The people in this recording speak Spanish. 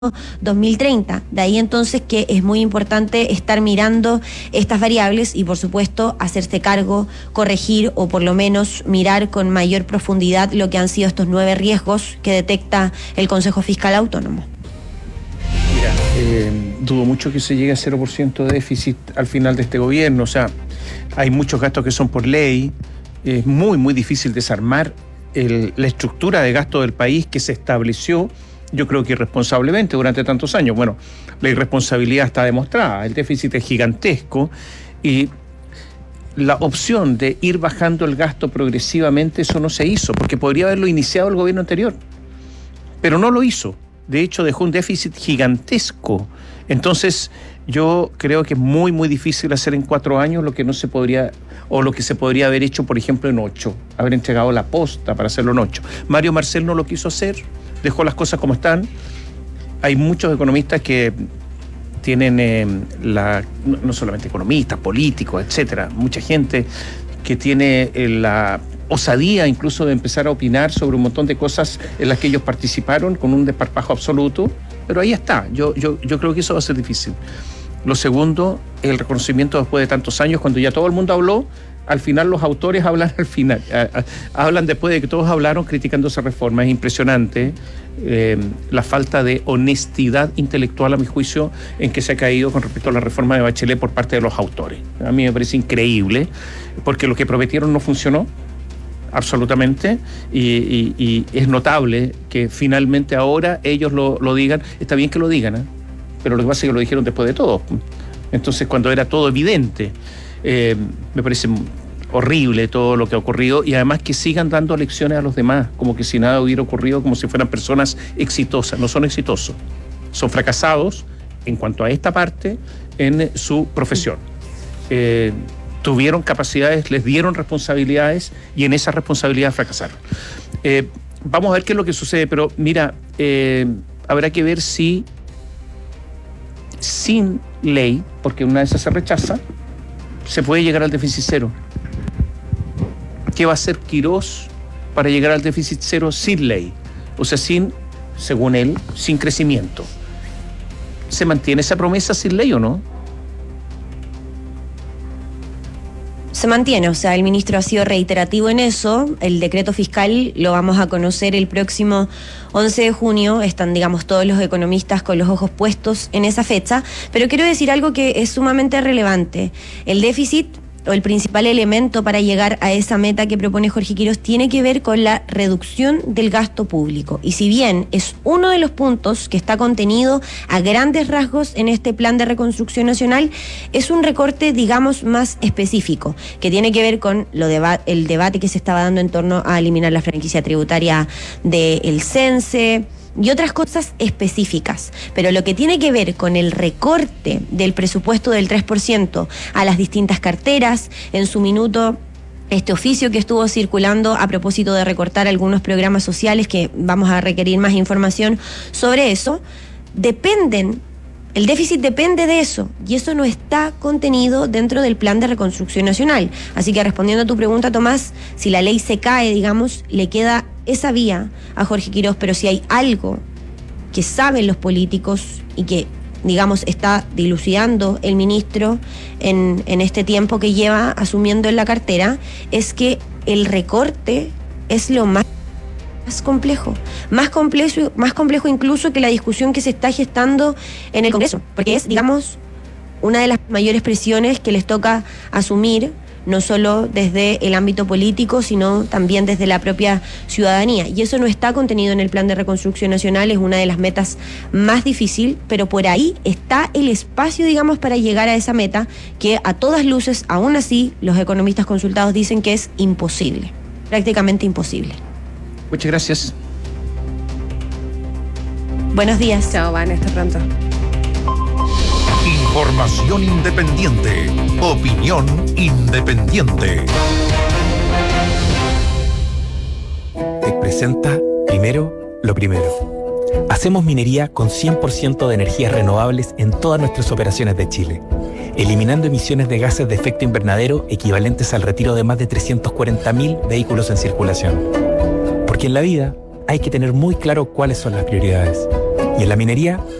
2030. De ahí entonces que es muy importante estar mirando estas variables y por supuesto hacerse cargo, corregir o por lo menos mirar con mayor profundidad lo que han sido estos 9 riesgos que detecta el Consejo Fiscal Autónomo. Mira, dudo mucho que se llegue a 0% de déficit al final de este gobierno. O sea, hay muchos gastos que son por ley. Es muy, muy difícil desarmar la estructura de gasto del país que se estableció, yo creo que irresponsablemente durante tantos años. Bueno, la irresponsabilidad está demostrada, el déficit es gigantesco y la opción de ir bajando el gasto progresivamente, eso no se hizo, porque podría haberlo iniciado el gobierno anterior, pero no lo hizo. De hecho, dejó un déficit gigantesco. Entonces, yo creo que es muy, muy difícil hacer en 4 años lo que no se podría, o lo que se podría haber hecho, por ejemplo, en 8. Haber entregado la posta para hacerlo en 8. Mario Marcel no lo quiso hacer, dejó las cosas como están. Hay muchos economistas que tienen, no solamente economistas, políticos, etcétera, mucha gente que tiene la osadía incluso de empezar a opinar sobre un montón de cosas en las que ellos participaron con un desparpajo absoluto, pero ahí está. Yo creo que eso va a ser difícil. Lo segundo, el reconocimiento después de tantos años, cuando ya todo el mundo habló, al final los autores hablan al final, hablan después de que todos hablaron criticando esa reforma. Es impresionante la falta de honestidad intelectual, a mi juicio, en que se ha caído con respecto a la reforma de Bachelet por parte de los autores. A mí me parece increíble, porque lo que prometieron no funcionó, absolutamente, y es notable que finalmente ahora ellos lo digan. Está bien que lo digan, pero lo que pasa es que lo dijeron después de todo. Entonces, cuando era todo evidente, me parece horrible todo lo que ha ocurrido, y además que sigan dando lecciones a los demás, como que si nada hubiera ocurrido, como si fueran personas exitosas. No son exitosos, son fracasados en cuanto a esta parte en su profesión. Tuvieron capacidades, les dieron responsabilidades y en esas responsabilidades fracasaron. Vamos a ver qué es lo que sucede, pero mira, habrá que ver si sin ley, porque una de esas se rechaza, se puede llegar al déficit cero. ¿Qué va a hacer Quirós para llegar al déficit cero sin ley? O sea, según él, sin crecimiento. ¿Se mantiene esa promesa sin ley o no? Se mantiene, o sea, el ministro ha sido reiterativo en eso. El decreto fiscal lo vamos a conocer el próximo 11 de junio. Están, digamos, todos los economistas con los ojos puestos en esa fecha. Pero quiero decir algo que es sumamente relevante. El déficit, o el principal elemento para llegar a esa meta que propone Jorge Quirós, tiene que ver con la reducción del gasto público. Y si bien es uno de los puntos que está contenido a grandes rasgos en este plan de reconstrucción nacional, es un recorte, digamos, más específico, que tiene que ver con el debate que se estaba dando en torno a eliminar la franquicia tributaria del CENSE y otras cosas específicas. Pero lo que tiene que ver con el recorte del presupuesto del 3% a las distintas carteras, en su minuto este oficio que estuvo circulando a propósito de recortar algunos programas sociales, que vamos a requerir más información sobre eso, el déficit depende de eso, y eso no está contenido dentro del plan de reconstrucción nacional. Así que, respondiendo a tu pregunta, Tomás, si la ley se cae, digamos, le queda esa vía a Jorge Quirós, pero si hay algo que saben los políticos y que, digamos, está dilucidando el ministro en este tiempo que lleva asumiendo en la cartera, es que el recorte es lo más complejo incluso que la discusión que se está gestando en el Congreso, porque es, digamos, una de las mayores presiones que les toca asumir, no solo desde el ámbito político, sino también desde la propia ciudadanía. Y eso no está contenido en el plan de reconstrucción nacional, es una de las metas más difíciles, pero por ahí está el espacio, digamos, para llegar a esa meta, que a todas luces, aún así, los economistas consultados dicen que es imposible, prácticamente imposible. Muchas gracias. Buenos días. Chao, Van, hasta pronto. Información independiente. Opinión independiente. Te presenta Primero lo Primero. Hacemos minería con 100% de energías renovables en todas nuestras operaciones de Chile, eliminando emisiones de gases de efecto invernadero equivalentes al retiro de más de 340.000 vehículos en circulación. Porque en la vida hay que tener muy claro cuáles son las prioridades. Y en la minería